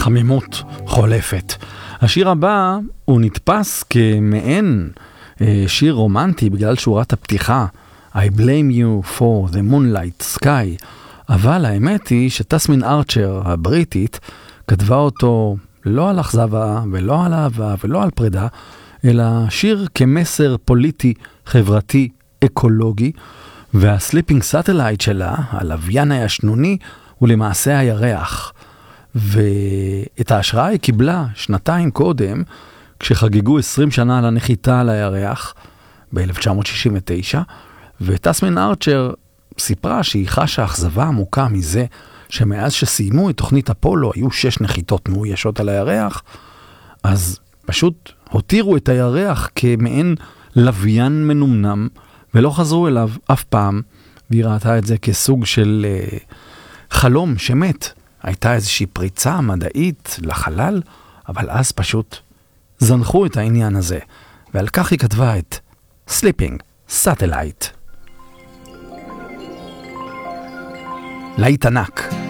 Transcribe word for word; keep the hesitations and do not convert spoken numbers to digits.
חמימות חולפת. השיר הבא הוא נתפס כמעין אה, שיר רומנטי בגלל שורת הפתיחה I blame you for the moonlight sky, אבל האמת היא שטסמין ארצ'ר הבריטית כתבה אותו לא על אכזבה ולא על אהבה ולא על פרידה, אלא שיר כמסר פוליטי, חברתי, אקולוגי, והסליפינג סאטלייט שלה, הלוויין הישנוני, הוא למעשה הירח. ואת ההשראה היא קיבלה שנתיים קודם, כשחגגו עשרים שנה לנחיתה על הירח, ב-אלף תשע מאות שישים ותשע, וטסמין ארצ'ר סיפרה שהיא חשה אכזבה עמוקה מזה, שמאז שסיימו את תוכנית אפולו, היו שש נחיתות מאוישות על הירח, אז פשוט הותירו את הירח כמעין לוויין מנומנם, ולא חזרו אליו אף פעם, והיא ראתה את זה כסוג של uh, חלום שמת. הייתה איזושהי פריצה מדעית לחלל, אבל אז פשוט זנחו את העניין הזה, ועל כך היא כתבה את Sleeping Satellite. להיט ענק.